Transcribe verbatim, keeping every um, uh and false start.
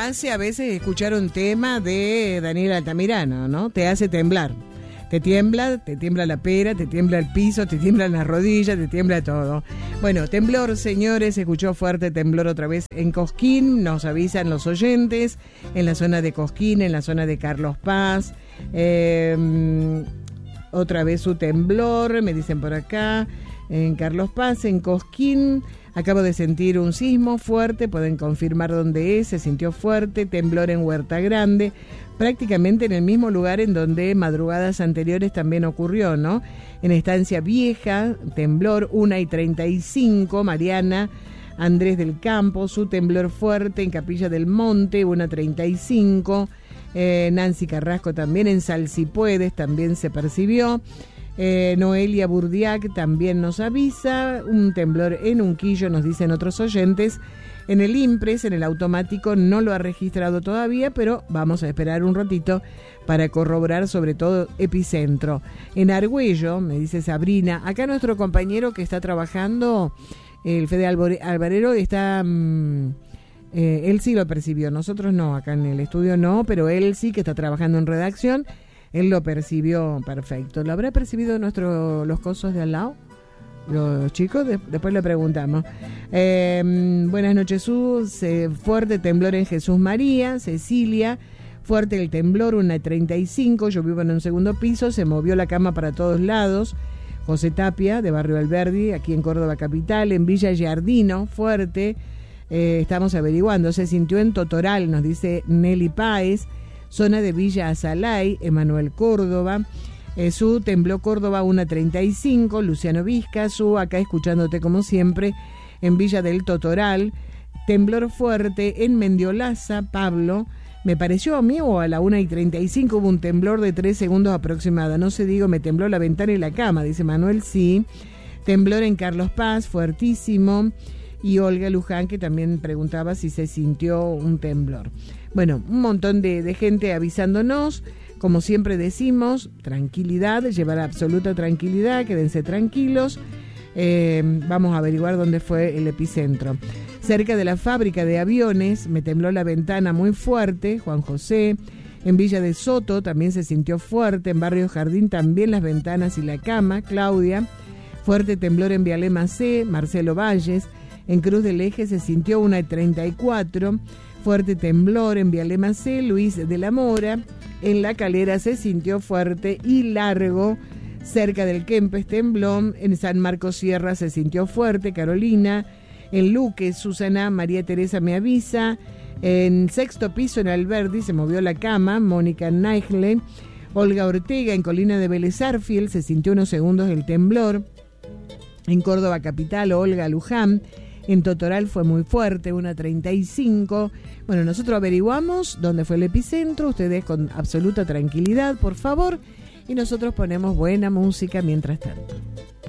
hace a veces escuchar un tema de Daniel Altamirano, ¿no? Te hace temblar. Te tiembla, te tiembla la pera, te tiembla el piso, te tiemblan las rodillas, te tiembla todo. Bueno, temblor, señores, se escuchó fuerte temblor otra vez en Cosquín, nos avisan los oyentes, en la zona de Cosquín, en la zona de Carlos Paz. Eh, otra vez su temblor, me dicen por acá, en Carlos Paz, en Cosquín. Acabo de sentir un sismo fuerte, pueden confirmar dónde es, se sintió fuerte, temblor en Huerta Grande, prácticamente en el mismo lugar en donde madrugadas anteriores también ocurrió, ¿no? En Estancia Vieja, temblor una y treinta y cinco, Mariana Andrés del Campo, su temblor fuerte en Capilla del Monte, una treinta y cinco, eh, Nancy Carrasco también en Salsipuedes, también se percibió. Eh, Noelia Burdiac también nos avisa, un temblor en Unquillo, nos dicen otros oyentes. En el IMPRES, en el automático, no lo ha registrado todavía, pero vamos a esperar un ratito para corroborar, sobre todo epicentro. En Argüello, me dice Sabrina, acá nuestro compañero que está trabajando, el Fede Alvarero, está... Mmm, eh, él sí lo percibió, nosotros no, acá en el estudio no, pero él sí que está trabajando en redacción. Él lo percibió perfecto. ¿Lo habrá percibido nuestro, los cosos de al lado? Los chicos, de, después le preguntamos. Eh, buenas noches, Sus. Eh, fuerte temblor en Jesús María. Cecilia, fuerte el temblor, una treinta y cinco. Yo vivo en un segundo piso, se movió la cama para todos lados. José Tapia, de Barrio Alberdi, aquí en Córdoba Capital. En Villa Giardino, fuerte. Eh, estamos averiguando. Se sintió en Totoral, nos dice Nelly Páez. Zona de Villa Azalay, Emanuel Córdoba. Eh, su tembló Córdoba una treinta y cinco, Luciano Vizca. Su acá escuchándote como siempre en Villa del Totoral. Temblor fuerte en Mendiolaza, Pablo. Me pareció a mí o a la una y treinta y cinco hubo un temblor de tres segundos aproximada. No sé, digo, me tembló la ventana y la cama, dice Manuel, sí. Temblor en Carlos Paz, fuertísimo. Y Olga Luján, que también preguntaba si se sintió un temblor. Bueno, un montón de, de gente avisándonos, como siempre decimos, tranquilidad, llevar absoluta tranquilidad, quédense tranquilos. Eh, vamos a averiguar dónde fue el epicentro. Cerca de la fábrica de aviones, me tembló la ventana muy fuerte, Juan José. En Villa de Soto también se sintió fuerte, en Barrio Jardín también las ventanas y la cama, Claudia. Fuerte temblor en Vialema C, Marcelo Valles. En Cruz del Eje se sintió una treinta y cuatro, fuerte temblor en Vialema C, Luis de la Mora. En La Calera se sintió fuerte y largo, cerca del Kempes tembló. En San Marcos Sierra se sintió fuerte, Carolina. En Luque, Susana María Teresa me avisa. En sexto piso en Alberdi se movió la cama, Mónica Naigle. Olga Ortega, en Colina de Vélez Arfiel, se sintió unos segundos el temblor. En Córdoba Capital, Olga Luján. En Totoral fue muy fuerte, una treinta y cinco. Bueno, nosotros averiguamos dónde fue el epicentro, ustedes con absoluta tranquilidad, por favor, y nosotros ponemos buena música mientras tanto.